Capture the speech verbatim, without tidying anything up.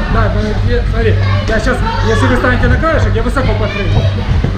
Да, я- смотри, я сейчас, если вы станете на краешек, я высоко подпрыгну.